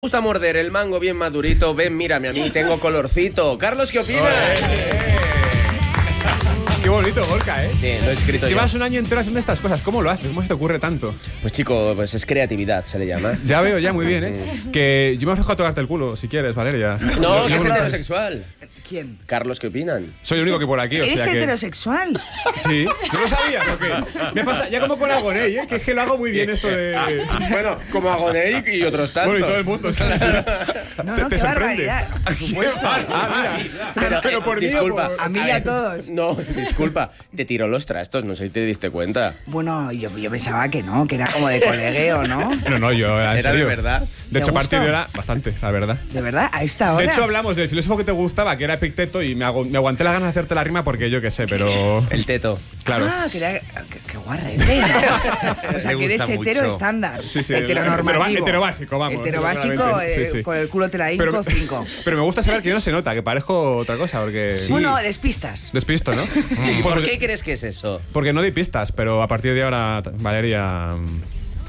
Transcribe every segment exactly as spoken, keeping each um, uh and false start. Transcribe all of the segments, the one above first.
Me gusta morder el mango bien madurito. Ven, mírame a mí, tengo colorcito. Carlos, ¿qué opinas? Qué bonito, Gorka, ¿eh? Sí, lo he escrito yo. Llevas un año entero haciendo estas cosas. ¿Cómo lo haces? ¿Cómo se te ocurre tanto? Pues chico, pues es creatividad, se le llama. Ya veo, ya, muy bien, ¿eh? Que yo me dejo tocarte el culo, si quieres, Valeria. No, que es heterosexual. ¿Quién? Carlos, ¿qué opinan? Soy el único que por aquí, o ¿Eres sea que... heterosexual? Sí. ¿No lo sabías o qué? Me pasa ya como con Agoney, ¿eh? Que es que lo hago muy bien esto de... Bueno, como Agoney y otros tantos. Bueno, y todo el mundo, sí, sí. No, ¿Te, no, te qué sorprende? barbaridad. Por supuesto. Ah, mira. Pero, Pero eh, por mí o disculpa. por- A mí y a todos. No, disculpa. Te tiró los trastos, no sé si te diste cuenta. Bueno, yo, yo pensaba que no, que era como de colegueo, ¿no? No, no, yo, en Era de serio. verdad. De hecho, ¿Te a partir gustó? de ahora, bastante, la verdad. De verdad, a esta hora. De hecho, hablamos del filósofo que te gustaba, que era Epicteto, y me, agu- me aguanté la ganas de hacerte la rima porque yo qué sé, pero... El teto. Claro. Ah, que era... Qué, qué guarrete, ¿no? O sea, Me que eres gusta hetero mucho. estándar. Sí, sí, Heteronormativo. hetero- heterobásico, vamos, Heterobásico, claramente. eh, Sí, sí. con el culo te la Pero, hinco cinco. pero me gusta saber que no se nota, que parezco otra cosa, porque... Bueno, despistas. Despisto, ¿no? ¿Y por Porque- qué crees que es eso? Porque no di pistas, pero a partir de ahora, Valeria... mm,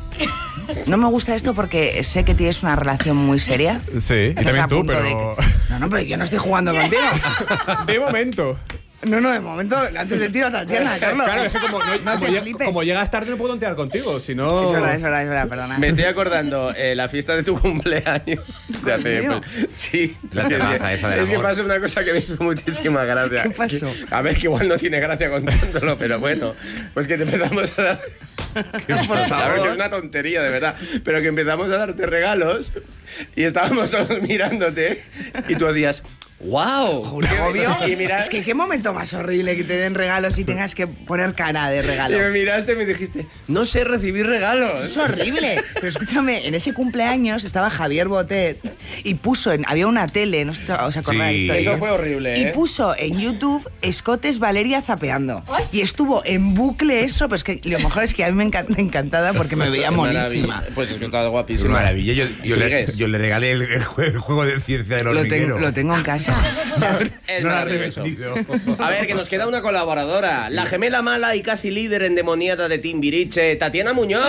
No me gusta esto porque sé que tienes una relación muy seria. Sí, y Estás también a tú, punto pero... de que- No, no, pero yo no estoy jugando contigo. De momento. No, no, de momento, antes del tiro a Tatiana, Carlos. Claro, es que como, no- No como, te llega- flipes. como llegas tarde no puedo tontear contigo, si no... Es verdad, es verdad, es verdad, perdona. Me estoy acordando, eh, la fiesta de tu cumpleaños. De hace, mío? pues, sí. La terraza esa del Es que amor. pasó una cosa que me hizo muchísima gracia. ¿Qué pasó? Que- a ver, que igual no tiene gracia contándolo, pero bueno. Pues que te empezamos a dar... Por A ver, que es favor. una tontería, de verdad. Pero que empezamos a darte regalos y estábamos todos mirándote y tú decías... ¡Wow! Un agobio. Y, mira, Es que qué momento más horrible que te den regalos y tengas que poner cara de y regalo. me miraste y me dijiste, no sé recibir regalos. Es horrible. Pero escúchame, en ese cumpleaños estaba Javier Botet y puso, en, había una tele, no sé si os acordáis. Sí. de esto. Eso fue horrible, Y ¿eh? puso en YouTube Escotes Valeria zapeando. Y estuvo en bucle eso, pero es que lo mejor es que a mí me encanta encantada porque me veía monísima. Maravilla. Pues es que estaba Es guapísima. una maravilla. Yo, yo, le, ¿Sigues? yo le regalé el, el jue- el juego de ciencia del Lo hormiguero. tengo, lo tengo en casa. Es No la has maravilloso. revestido. A ver, que nos queda una colaboradora. La gemela mala y casi líder endemoniada de Timbiriche, Tatiana Muñoz.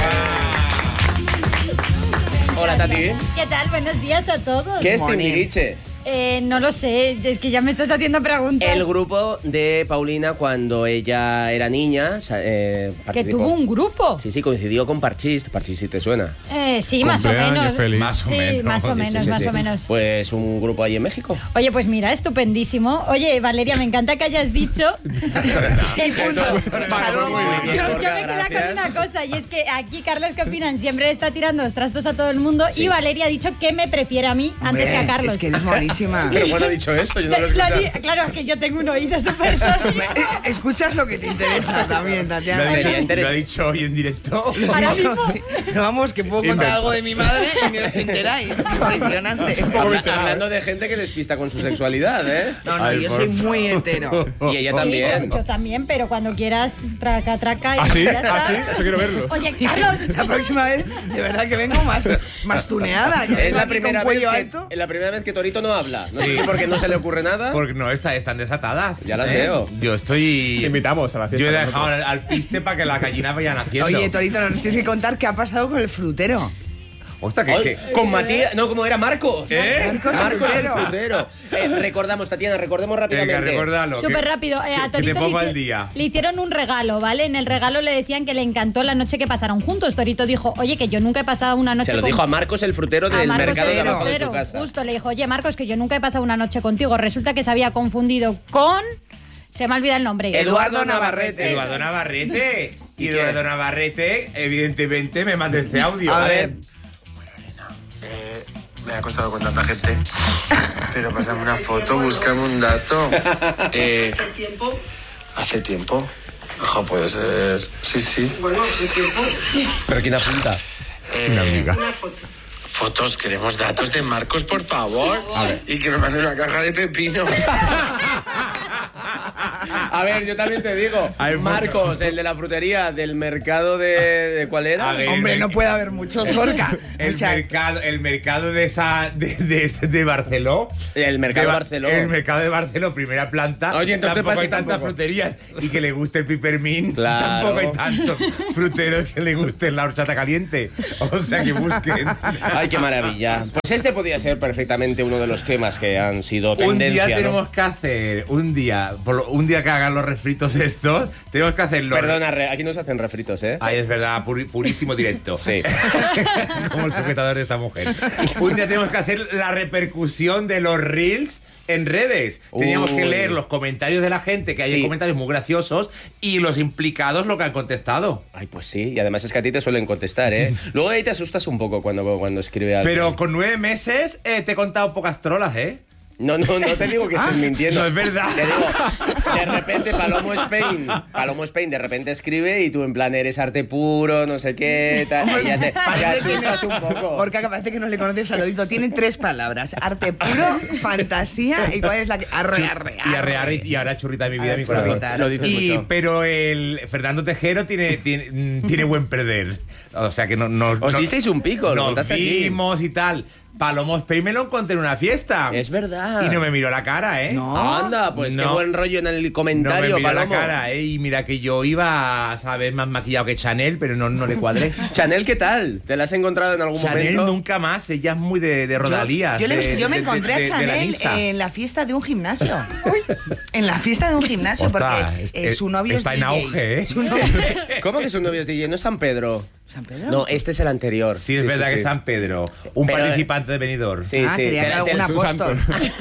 Hola, Tati. ¿Qué tal? Buenos días a todos. ¿Qué es Morning. Timbiriche? Eh, no lo sé, es que ya me estás haciendo preguntas. El grupo de Paulina cuando ella era niña. sa- Eh, Que participó. tuvo un grupo. Sí, sí, coincidió con Parchís. Parchís, si te suena. Eh, sí, más o Cumpleaños menos. feliz. Más o sí, menos. más o Sí, sí, menos, Sí, más sí. o menos. Pues un grupo ahí en México. Oye, pues mira, estupendísimo. Oye, Valeria, me encanta que hayas dicho. El punto. Hasta luego. Muy bien, Yo, yo Gorka, me quedé gracias. con una cosa, y es que aquí Carlos, ¿qué opinan? Siempre está tirando los trastos a todo el mundo, Sí. y Valeria ha dicho que me prefiere a mí antes que a Hombre, Carlos. Es que eres monísima. Pero bueno, ha dicho eso, yo no lo he Lo escuchado. di- claro, es que yo tengo un oído súper sólido. Eh, Escuchas lo que te interesa también, Lo ha, Tatiana. Sería dicho, lo ha interesante. dicho hoy en directo. Ahora Yo- mismo. sí. Pero vamos, que puedo contar Invento. algo de mi madre y ni os enteráis. Impresionante. Habla- hablando de gente que despista con su sexualidad, ¿eh? No, no, Ay, yo por soy muy hetero. Y ella Sí, también. yo, yo también, pero cuando quieras, traca, traca. y ¿Ah, sí? ya está. ¿Ah, sí? Eso quiero verlo. Oye, Carlos. La próxima vez, de verdad que vengo más, más tuneada. que Es vengo la aquí primera, con vez cuello que, alto. es la primera vez que Torito no habla. No Sí. sé si porque no se le ocurre nada. Porque no, está, están desatadas. Ya las ¿eh? veo. Yo estoy... Te invitamos a la fiesta. Yo he con dejado nosotros. al, al piste para que la gallina vaya naciendo. Oye, Torito, nos tienes que contar qué ha pasado con el frutero. Ostras, que, Oye, que- con Matías, no, como era Marcos. ¿Eh? Marcos Marcos el Frutero. frutero. Eh, recordamos, Tatiana, recordemos rápidamente. Venga, recuérdalo. Súper que- rápido. Eh, que- a que te Torito pongo le, al día. le hicieron un regalo, ¿vale? En el regalo le decían que le encantó la noche que pasaron juntos. Torito dijo, oye, que yo nunca he pasado una noche Se lo con- dijo a Marcos el frutero a del Marcos mercado de el abajo de su frutero. casa. Justo le dijo, oye, Marcos, que yo nunca he pasado una noche contigo. Resulta que se había confundido con... Se me ha olvidado el nombre. Eduardo Navarrete. Eduardo Navarrete. ¿Y Y qué? Eduardo Navarrete, evidentemente, me manda este audio. A ver. Eh, me ha costado con tanta gente. Pero pásame una foto, búscame un dato. Eh, ¿Hace tiempo? ¿Hace tiempo? Ojo, puede ser. Sí, sí. Bueno, hace tiempo. Pero ¿quién apunta? Una amiga. Fotos, queremos datos de Marcos, por favor. Y que me mande una caja de pepinos. A A ver, yo también te digo. Ay, Marcos, el de la frutería, del mercado de... ¿de cuál era? A ver, Hombre, el no merc- puede haber muchos, Gorka. El O sea, mercado, el mercado de esa de, de, de Barceló. El mercado de de Ba- Barceló. El mercado de Barceló, primera planta. Oye, entonces tampoco pasa hay tantas tampoco. fruterías. Y que le guste el pipermín. Claro. Tampoco hay tantos fruteros que le guste la horchata caliente. O sea que busquen. Ay, qué maravilla. Pues este podía ser perfectamente uno de los temas que han sido Un tendencia, día ¿no? tenemos que hacer, un día, por lo- un día que hagan los refritos estos, tenemos que hacerlo. Perdona, re- aquí no se hacen refritos, ¿eh? Ay, es verdad, puri- purísimo directo. Sí. Como el sujetador de esta mujer. Un día tenemos que hacer la repercusión de los reels en redes. Teníamos que Uy. leer los comentarios de la gente, que hay Sí. comentarios muy graciosos, y los implicados lo que han contestado. Ay, pues sí. Y además es que a ti te suelen contestar, ¿eh? Luego ahí te asustas un poco cuando, cuando escribe algo. Pero con nueve meses eh, te he contado pocas trolas, ¿eh? No, no, no te digo que estés mintiendo. no es verdad. Te digo, de repente Palomo Spain, Palomo Spain de repente escribe y tú en plan eres arte puro, no sé qué, tal, y ya te, te parece que asustas no- un poco. Gorka, que parece que no le conoces a Dorito. Tiene tres palabras. Arte puro, fantasía y cuál es la que... Arre, arre, Y arrear y ahora churrita de mi vida, Ahora mi corazón. churrita, lo dices Y, mucho. pero el Fernando Tejero tiene, tiene, mm, tiene buen perder. O sea que no... no Os no- disteis un pico, lo nos contaste aquí. vimos y tal. Palomo Spain me lo encontré en una fiesta. Es verdad. Y no me miró la cara, ¿eh? No. Anda, pues qué No. buen rollo en el No comentario, me miró Palomo. la cara, ¿eh? Y mira que yo iba, ¿sabes? Más maquillado que Chanel, pero no, no le cuadré. Chanel, ¿qué tal? ¿Te la has encontrado en algún Chanel momento? nunca más, ella es muy de, de Yo, rodalías. yo le- de- yo me de- encontré de- de- a de la Chanel Nisa. en la fiesta de un gimnasio. En la fiesta de un gimnasio, Ostras, porque es- eh, su novio está es en D J. auge, ¿eh? Su novio- ¿Cómo que su novio es D J? ¿No es San Pedro? ¿San Pedro? No, este es el anterior. Sí, es verdad que es San Pedro, un Pero, participante de Benidorm. Sí, Ah, sí. quería te que la- te algún la- su santo. apóstol.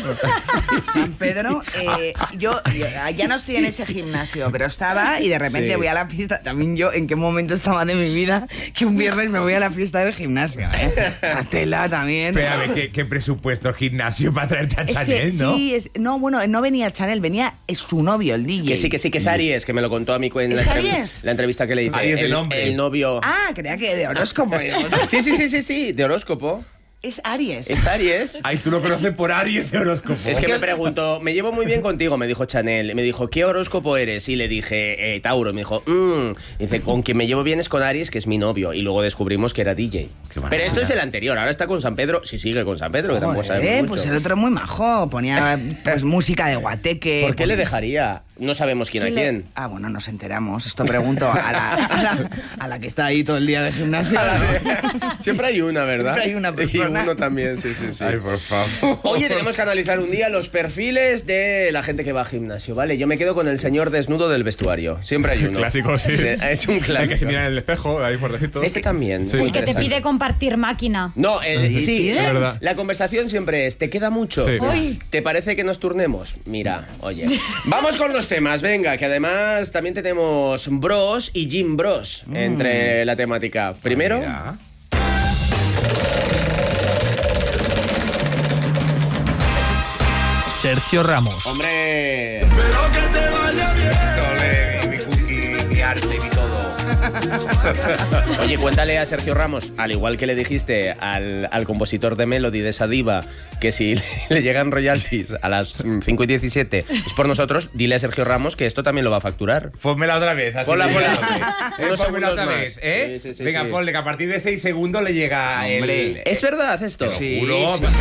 San Pedro, eh, yo, yo ya no estoy en ese gimnasio, pero estaba y de repente Sí. voy a la fiesta. También yo, ¿en qué momento estaba de mi vida que un viernes me voy a la fiesta del gimnasio? ¿eh? O sea, tela también. Pero a ver, ¿qué, qué presupuesto gimnasio para traerte a Es Chanel, que ¿no? sí, es, no, bueno, no venía Chanel, venía su novio, el D J. Que sí, que sí, que es Aries, que me lo contó a mí en la, ¿Es entrev- Aries? la entrevista que le hice. Aries de el, nombre. el novio. Ah, creía que de horóscopo. digo. Sí, sí, sí, sí, sí, de horóscopo. Es Aries. Es Aries. Ay, tú lo conoces por Aries de horóscopo. Es que me preguntó, me llevo muy bien contigo, me dijo Chanel. Me dijo, ¿qué horóscopo eres? Y le dije, eh, Tauro. Me dijo, mmm. Dice, con quien me llevo bien es con Aries, que es mi novio. Y luego descubrimos que era D J. Pero esto es el anterior, ahora está con San Pedro. Si sigue con San Pedro, que tampoco Joder, sabemos mucho. pues el otro es muy majo. Ponía pues música de guateque. ¿Por qué le ponía- dejaría? No sabemos quién a le- quién. Ah, bueno, nos enteramos. Esto pregunto a la, a la, a la que está ahí todo el día de gimnasio. Siempre hay una, ¿verdad? Siempre hay una Y persona. uno también, sí, sí, sí. Ay, por favor. Oye, tenemos que analizar un día los perfiles de la gente que va al gimnasio, ¿vale? Yo me quedo con el señor desnudo del vestuario. Siempre hay uno. Clásico, sí. Es un clásico. El que se mira en el espejo, ahí fuertecito. Este también. Sí. muy El que te interesante. pide compartir máquina. No, el- sí, Es verdad. la conversación siempre es, ¿te queda mucho? Sí. Uy. ¿Te parece que nos turnemos? Mira, oye. Vamos con los temas, venga, que además también tenemos Bros y Gym Bros entre la temática. Primero, Mira. Sergio Ramos. hombre, Ole, mi cookie, mi arte, mi todo. oye, cuéntale a Sergio Ramos, al igual que le dijiste al, al compositor de Melody, de esa diva, que si le llegan royalties a las cinco y diecisiete es por nosotros, dile a Sergio Ramos que esto también lo va a facturar. Ponmela otra vez. así Ponla, que- ponla. Eh, Unos pónmela segundos otra más. vez, ¿eh? Sí, sí, sí, Venga, sí. ponle que a partir de seis segundos le llega Hombre. el... ¿Es verdad esto? Sí. Juro, sí.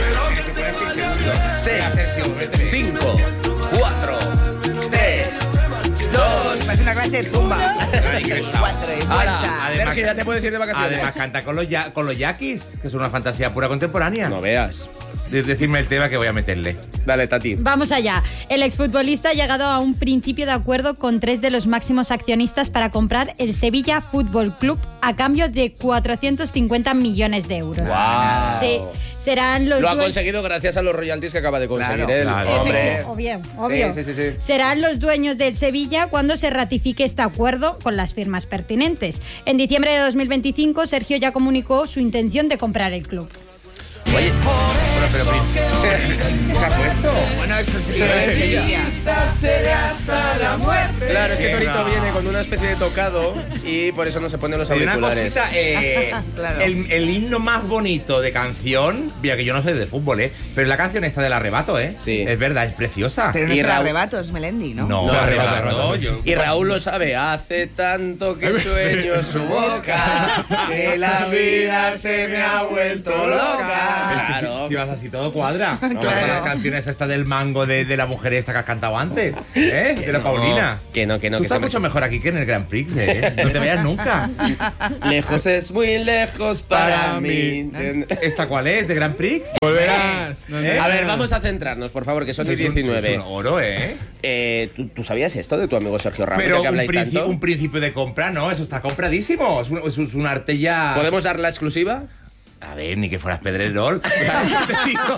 seis, cinco, cuatro, tres, dos. Parece una clase de zumba. Cuatro y ¡Hala! vuelta. Además- Sergio, ya te puedes ir de vacaciones. Además canta con los, ya, con los yaquis, que es una fantasía pura contemporánea. No veas. De- decirme el tema que voy a meterle. Dale, Tati. Vamos allá. El exfutbolista ha llegado a un principio de acuerdo con tres de los máximos accionistas para comprar el Sevilla Fútbol Club a cambio de cuatrocientos cincuenta millones de euros. Guau. Sí, serán los Lo ha dueños- conseguido gracias a los royalties que acaba de conseguir Claro, él. claro. Hombre. Obvio, obvio. Sí, sí, sí, sí. Serán los dueños del Sevilla cuando se ratifique este acuerdo con las firmas pertinentes. En diciembre de dos mil veinticinco, Sergio ya comunicó su intención de comprar el club. Oye, pero, pero, ¿qué ha puesto? Bueno, esto es Sevilla. hasta la muerte. Claro, es que Qué Torito bravo. viene con una especie de tocado y por eso no se pone los Y una auriculares. cosita, eh, Claro. el, el himno más bonito de canción, mira que yo no soy de fútbol, ¿eh? Pero la canción esta del arrebato, ¿eh? Sí. Es verdad, es preciosa. Pero no Y es el Raúl- arrebato, es Melendi, ¿no? No, No, arrebato, arrebato. no, yo- Y Raúl lo sabe, hace tanto que sueño su boca, que la vida se me ha vuelto loca. Claro. Si, si vas así todo cuadra. No, Claro. las canciones esta del mango de, de la mujer esta que has cantado antes, ¿eh? De la Paulina. Que no, que no, Tú que estás se me- mucho mejor aquí que en el Grand Prix, ¿eh? No te vayas nunca. Lejos es muy lejos para mí. ¿Esta cuál es? ¿De Grand Prix? Volverás. no, no, ¿Eh? A ver, no. vamos a centrarnos, por favor, que son Sois y un- diecinueve. sois un oro, ¿eh? Eh, ¿tú, tú sabías esto de tu amigo Sergio Ramos, Pero de que un, habláis princi- tanto? un principio de compra, ¿no? Eso está compradísimo. Es un, es un- es un arte ya... ¿Podemos dar la exclusiva? A ver, ni que fueras Pedrerol. ¿Sabes qué te digo?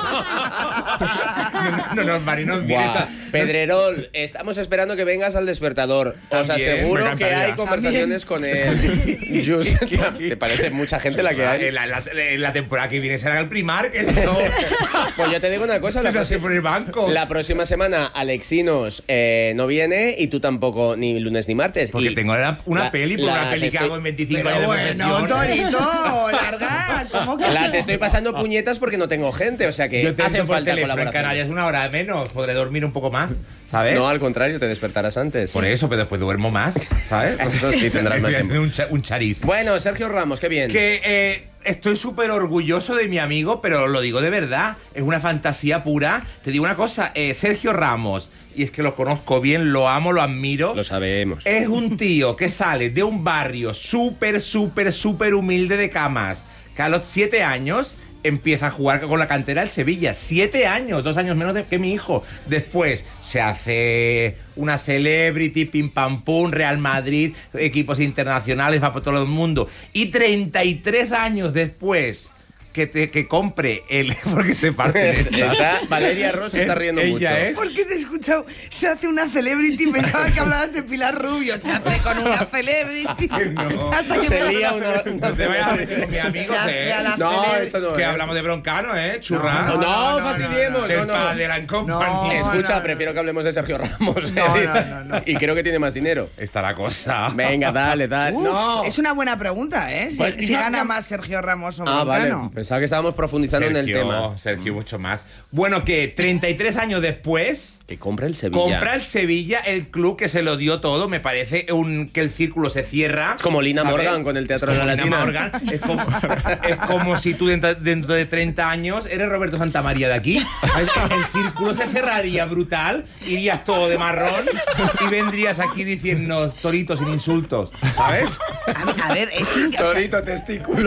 No, no, no, Mari, no, mira, Buah. esta- Pedrerol, estamos esperando que vengas al despertador. Os También, aseguro me que encantaría. hay conversaciones con él. Just, ¿te parece mucha gente la que hay? En la, la- en la temporada que viene será el Primar, que eso. Pues yo te digo una cosa, la, Eso próxima- por el banco. la próxima semana Alexinos eh, no viene y tú tampoco, ni lunes ni martes. Porque Y tengo una, una la- peli, por una las peli que estoy- hago en veinticinco Pero años de bueno, profesión. Torito, larga. ¿Cómo que Las no? estoy pasando puñetas porque no tengo gente, o sea que Yo te hacen entro por falta teléfono en colaboración. Canarias una hora menos, podré dormir un poco más, ¿sabes? No, al contrario, te despertarás antes. Por eso, pero después duermo más, ¿sabes? Eso sí, tendrás más Estoy tiempo. haciendo un, cha- un chariz. Bueno, Sergio Ramos, qué bien. Que eh, estoy súper orgulloso de mi amigo, pero lo digo de verdad, es una fantasía pura. Te digo una cosa, eh, Sergio Ramos, y es que lo conozco bien, lo amo, lo admiro. Lo sabemos. Es un tío que sale de un barrio súper, súper, súper humilde de Camas, que a los siete años empieza a jugar con la cantera del Sevilla. Siete años, dos años menos de- que mi hijo. Después se hace una celebrity, pim pam pum, Real Madrid, equipos internacionales, va por todo el mundo. Y treinta y tres años después que, te, que compre el... Porque se parte en esta. Está- Valeria Ross se está Es riendo ella, mucho. ¿eh? ¿Por qué te he escuchado? Se hace una celebrity. Pensaba que hablabas de Pilar Rubio. Se hace con una celebrity. No. Hasta que Se me lía una, una No te vayas a meter con mi amigo, Se hace ¿eh? a la No, celebrity. esto no Que es. hablamos de Broncano, ¿eh? Churrano. No, no, no, fastidiemos, Del no, no. padre de la Company. No. Escucha, no. prefiero que hablemos de Sergio Ramos. No, ¿eh? no, no, no. Y creo que tiene más dinero. Está la cosa. Venga, dale, dale. Uf, no. Es una buena pregunta, ¿eh? Si, Pues, si no, gana no. más Sergio Ramos o Ah, vale. Broncano. Pensaba que estábamos profundizando en el tema. Sergio, mucho más. Bueno, que treinta y tres años después Que compra el Sevilla. compra el Sevilla, el club que se lo dio todo. Me parece un, que el círculo se cierra. Es como Lina ¿sabes? Morgan con el Teatro Es de la como Lina Latina. Morgan. Es como, es como si tú dentro, dentro de treinta años eres Roberto Santamaría de aquí. ¿Sabes? El círculo se cerraría brutal. Irías todo de marrón y vendrías aquí diciendo toritos sin insultos. ¿Sabes? A, a ver, es in- o sea, Torito testículo.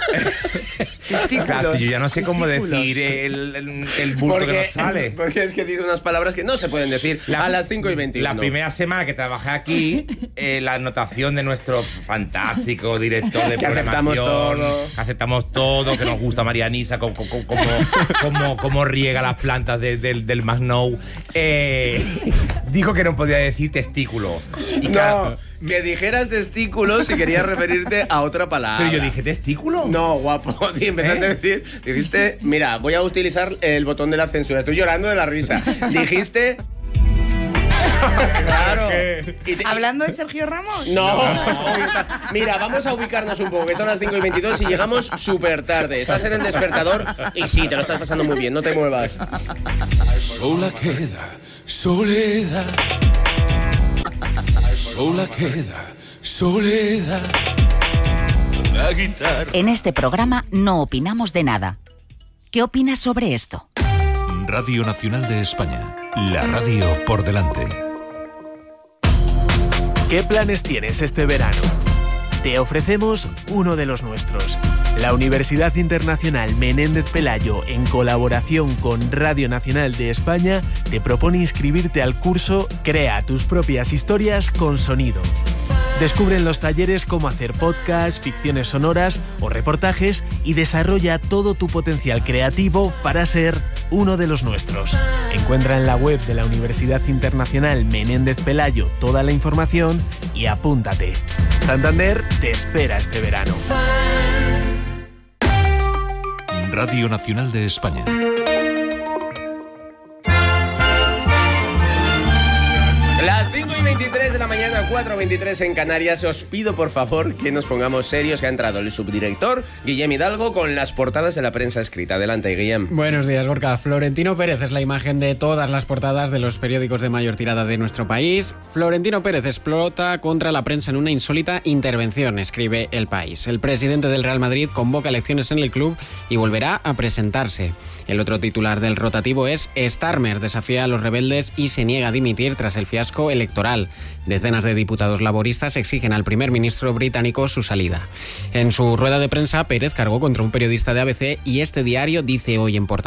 testículos, Claro, yo ya no sé cómo testículos. decir el, el, el bulto que nos sale. Porque es que dice unas palabras que no se pueden decir a las cinco y veintiuno. La primera semana que trabajé aquí, eh, la anotación de nuestro fantástico director de Que aceptamos programación, todo. aceptamos todo, que nos gusta Marianisa, como, como, como, como- como riega las plantas de- del, del Masnou, eh, dijo que no podía decir testículo. Y No, claro, que dijeras testículos si querías referirte a otra palabra. pero yo dije testículo. No, guapo. Y empezaste ¿Eh? a decir, dijiste, mira, voy a utilizar el botón de la censura. Estoy llorando de la risa. Dijiste. Claro. Y te- ¿Hablando de Sergio Ramos? No, mira, vamos a ubicarnos un poco, que son las cinco y veintidós y llegamos súper tarde. Estás en el despertador y sí, te lo estás pasando muy bien, no te muevas. Sola queda soledad. Sola queda soledad. La guitarra. En este programa no opinamos de nada. ¿Qué opinas sobre esto? Radio Nacional de España. La radio por delante. ¿Qué planes tienes este verano? Te ofrecemos uno de los nuestros. La Universidad Internacional Menéndez Pelayo, en colaboración con Radio Nacional de España, te propone inscribirte al curso Crea tus propias historias con sonido. Descubre en los talleres cómo hacer podcasts, ficciones sonoras o reportajes y desarrolla todo tu potencial creativo para ser uno de los nuestros. Encuentra en la web de la Universidad Internacional Menéndez Pelayo toda la información y apúntate. Santander te espera este verano. Radio Nacional de España. Las cinco y veintitrés de la mañana, cuatro y veintitrés en Canarias. Os pido por favor que nos pongamos serios, que ha entrado el subdirector Guillem Hidalgo con las portadas de la prensa escrita. Adelante, Guillem. Buenos días, Gorka. Florentino Pérez es la imagen de todas las portadas de los periódicos de mayor tirada de nuestro país. Florentino Pérez explota contra la prensa en una insólita intervención, escribe El País. El presidente del Real Madrid convoca elecciones en el club y volverá a presentarse. El otro titular del rotativo es Starmer desafía a los rebeldes y se niega a dimitir tras el fiasco electoral. Decenas de diputados laboristas exigen al primer ministro británico su salida. En su rueda de prensa, Pérez cargó contra un periodista de A B C y este diario dice hoy en portada